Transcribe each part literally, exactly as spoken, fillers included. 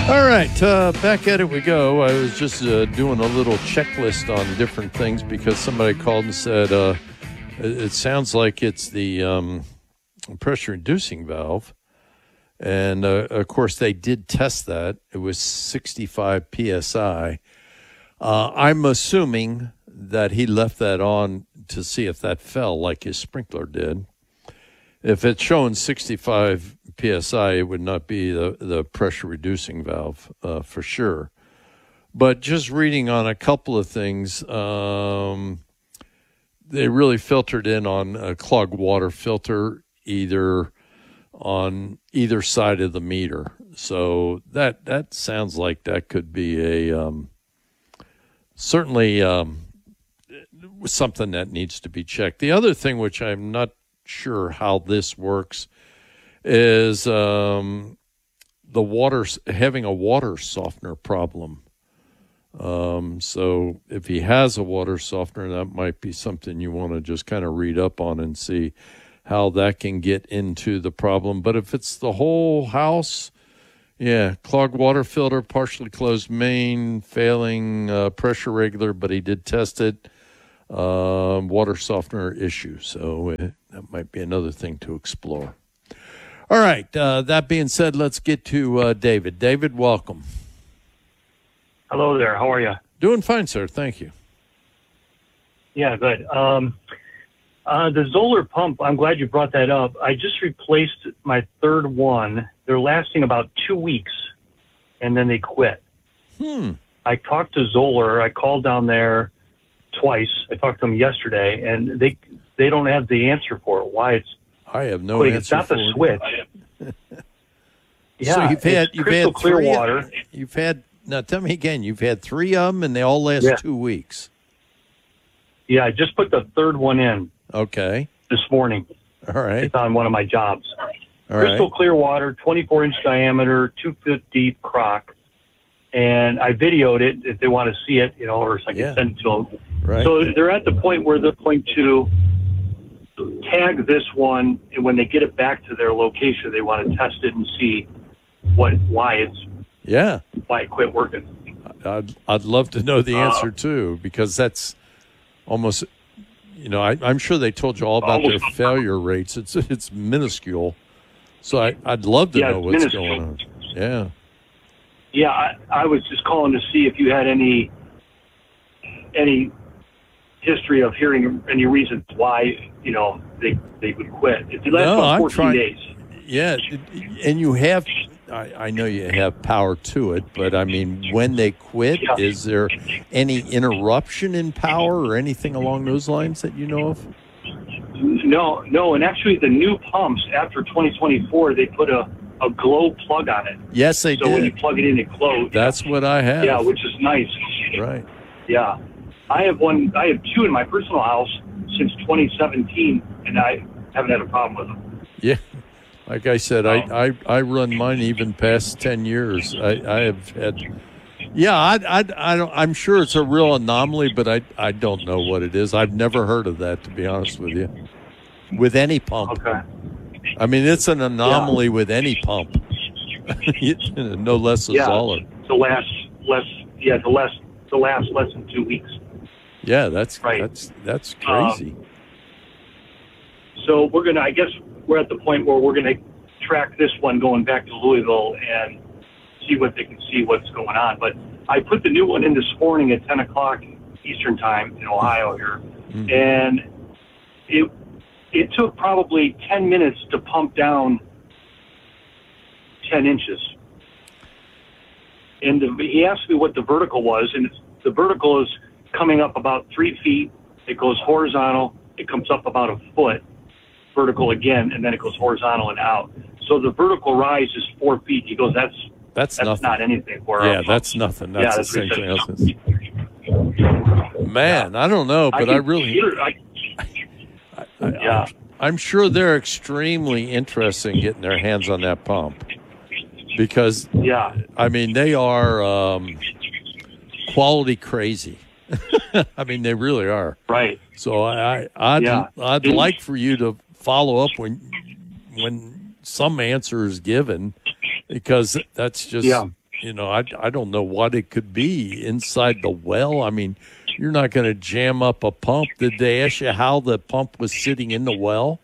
All right, uh, back at it we go. I was just uh, doing a little checklist on different things because somebody called and said uh, it, it sounds like it's the um, pressure-inducing valve. And, uh, of course, they did test that. It was sixty-five P S I. Uh, I'm assuming that he left that on to see if that fell like his sprinkler did. If it's showing sixty-five P S I, it would not be the, the pressure-reducing valve uh, for sure. But just reading on a couple of things, um, they really filtered in on a clogged water filter either on either side of the meter. So that that sounds like that could be a um, certainly um, something that needs to be checked. The other thing, which I'm not sure how this works, is um, the water having a water softener problem. Um, so if he has a water softener, that might be something you want to just kind of read up on and see how that can get into the problem. But if it's the whole house, yeah, clogged water filter, partially closed main, failing uh, pressure regulator, but he did test it, uh, water softener issue. So uh, that might be another thing to explore. All right, uh, that being said, let's get to uh, David. David, welcome. Hello there. How are you? Doing fine, sir. Thank you. Yeah, good. Um, uh, the Zoller pump, I'm glad you brought that up. I just replaced my third one. They're lasting about two weeks, and then they quit. Hmm. I talked to Zoller. I called down there twice. I talked to them yesterday, and they they don't have the answer for it, why it's I have no quitting. answer It's not for the it. switch. Yeah, so you've had it's you've crystal had clear three, water. You've had now. Tell me again. You've had three of them, and they all last Yeah. two weeks. Yeah, I just put the third one in Okay. this morning. All right. It's on one of my jobs. All Crystal right. clear water, twenty-four inch diameter, two foot deep crock. And I videoed it if they want to see it, you know, or so I can Yeah. send it to them. Right. So they're at the point where they're going to tag this one, and when they get it back to their location, they want to test it and see what why it's yeah. why it quit working. I'd I'd love to know the answer Uh, too, because that's almost, you know, I, I'm sure they told you all about their Almost. failure rates. It's it's minuscule. So I, I'd love to Yeah, know it's what's minuscule. going on. Yeah. Yeah, I, I was just calling to see if you had any any history of hearing any reasons why, you know, they they would quit. It lasts No, about I'm fourteen trying- days. Yeah, and you have, I, I know you have power to it, but I mean, when they quit, Yeah. is there any interruption in power or anything along those lines that you know of? No, no, and actually the new pumps after twenty twenty-four, they put a, a glow plug on it. Yes, they So when you did. plug it in, it glows. That's what I have. Yeah, which is nice. Right. Yeah. I have one, I have two in my personal house since twenty seventeen, and I haven't had a problem with them. Yeah. Like I said, I, I, I run mine even past ten years. I, I have had, yeah, I, I, I don't, I'm sure it's a real anomaly, but I, I don't know what it is. I've never heard of that, to be honest with you, with any pump. Okay. I mean, it's an anomaly with any pump, no less a Yeah. Zoller. To last less, yeah, to last, to last less than two weeks. Yeah, that's Right. that's that's crazy. Um, So we're going to, I guess we're at the point where we're going to track this one going back to Louisville and see what they can see what's going on. But I put the new one in this morning at ten o'clock Eastern time in Ohio here. Mhm. And it, it took probably ten minutes to pump down ten inches. And the, he asked me what the vertical was, and it's, the vertical is coming up about three feet. It goes horizontal. It comes up about a foot vertical again, and then it goes horizontal and out. So the vertical rise is four feet. He goes, that's That's, that's nothing. not anything for Yeah, us. that's nothing. Yeah, That's that's what he essentially said. nothing. Man, I don't know, but I, can really, hear- I, I, I, Yeah. I'm sure they're extremely interested in getting their hands on that pump because, yeah, I mean, they are um, quality crazy. I mean, they really are. right. So I, I I'd, Yeah. I'd Didn't- like for you to follow up when when some answer is given, because that's just Yeah. you know, I, I don't know what it could be inside the well. I mean, you're not going to jam up a pump. Did they ask you how the pump was sitting in the well?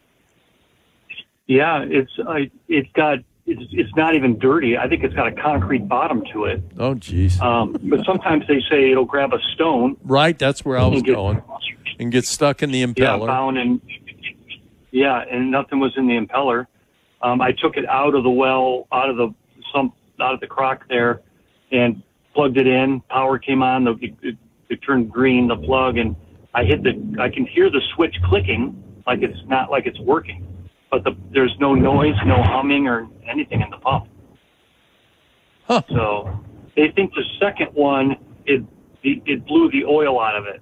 Yeah, it's uh, it's got it's it's not even dirty. I think it's got a concrete bottom to it. Oh, geez. Um, but sometimes they say it'll grab a stone. Right, that's where I was and get, going. And get stuck in the impeller. Yeah, bound and yeah, and nothing was in the impeller. Um, I took it out of the well, out of the some out of the crock there, and plugged it in. Power came on. The, it, it turned green, the plug, and I hit the. I can hear the switch clicking, like it's not like it's working. But the, there's no noise, no humming or anything in the pump. Huh. So they think the second one, it it, it blew the oil out of it.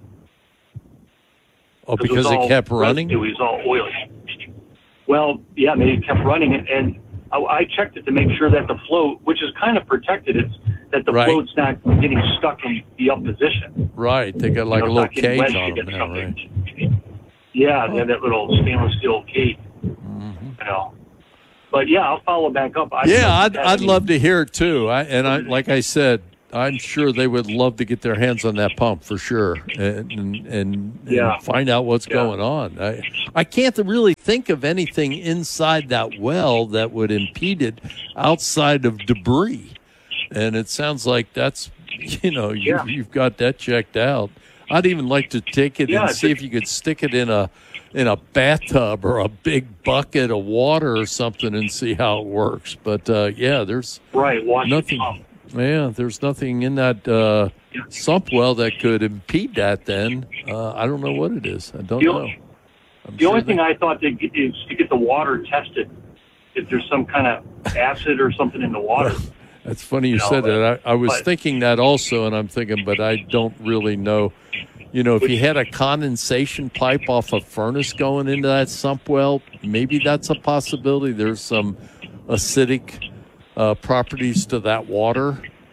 Oh, because it, it kept running? It was all oily. Well, yeah, maybe it kept running. And, and I, I checked it to make sure that the float, which is kind of protected, it's that the right. float's not getting stuck in the up position. Right. They got like you know, a little cage on them now, something. right? Yeah, they have that little stainless steel cage. Mm-hmm. You know. But yeah, I'll follow back up. I yeah, I'd I'd love to hear it too. I, and I, like I said, I'm sure they would love to get their hands on that pump for sure, and and, and, yeah. and find out what's yeah. going on. I I can't really think of anything inside that well that would impede it outside of debris, and it sounds like that's you know you, yeah. you've got that checked out. I'd even like to take it yeah, and see if you could stick it in a in a bathtub or a big bucket of water or something and see how it works. But uh, yeah, there's right watch nothing. Yeah, there's nothing in that uh, yeah. sump well that could impede that. Then uh, I don't know what it is. I don't the know. Only, I'm the sure only they, thing I thought to get, is to get the water tested. If there's some kind of acid or something in the water. That's funny you, you know, said that. I, I was but, thinking that also, and I'm thinking, but I don't really know. You know, if you had a condensation pipe off a furnace going into that sump well, maybe that's a possibility. There's some acidic uh, properties to that water.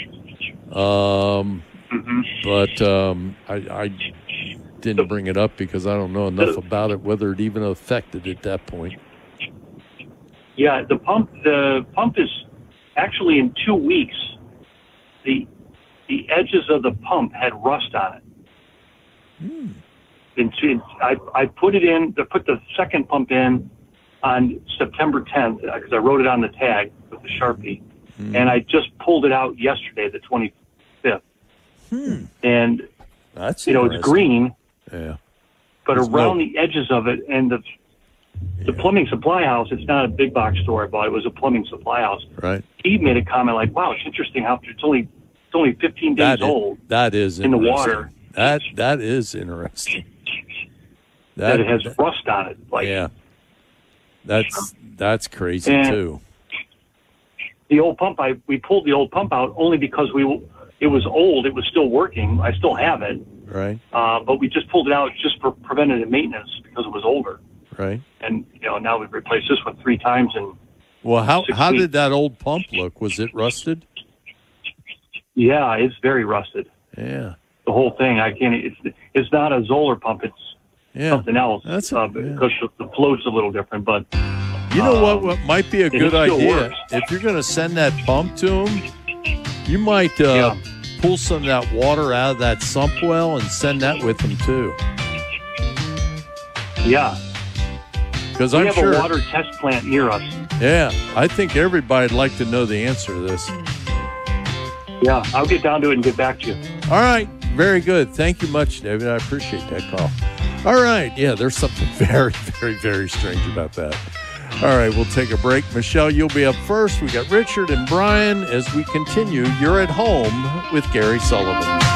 Um, mm-hmm. But um, I, I didn't bring it up because I don't know enough about it, whether it even affected at that point. Yeah, the pump. The pump is actually in two weeks. The the edges of the pump had rust on it. Hmm. And so I I put it in. I put the second pump in on September tenth because I wrote it on the tag with the Sharpie, hmm. and I just pulled it out yesterday, the twenty-fifth. Hmm. And that's you know it's green. Yeah. But There's around no... the edges of it, and the yeah. the plumbing supply house, it's not a big box store I bought. It was a plumbing supply house. Right. He made a comment like, "Wow, it's interesting how it's only it's only fifteen days that is, old. That is in the water. That that is interesting. That, That it has that, rust on it. Like, yeah. That's that's crazy and too. The old pump, I we pulled the old pump out only because we it was old. It was still working. I still have it. Right. Uh, but we just pulled it out just for preventative maintenance because it was older. Right. And you know now we've replaced this one three times in. Well, how six how weeks. did that old pump look? Was it rusted? Yeah, it's very rusted. Yeah. The whole thing. I can't. It's it's not a Zoller pump. It's Yeah. something else. That's a, uh, yeah. because the float's a little different. But you know um, what? What might be a good still idea works. if you're going to send that pump to them, you might uh, Yeah. pull some of that water out of that sump well and send that with them too. Yeah. Because We I'm have sure. a water test plant near us. Yeah, I think everybody'd like to know the answer to this. Yeah, I'll get down to it and get back to you. All right. Very good. Thank you much, David. I appreciate that call. All right. Yeah, there's something very, very, very strange about that. All right. We'll take a break. Michelle, you'll be up first. We got Richard and Brian as we continue. You're at home with Gary Sullivan.